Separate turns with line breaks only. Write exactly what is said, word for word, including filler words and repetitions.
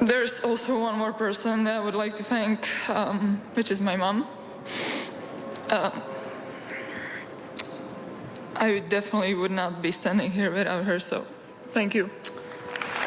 There's also one more person that I would like to thank, um, which is my mom. Um, I definitely would not be standing here without her, so thank you.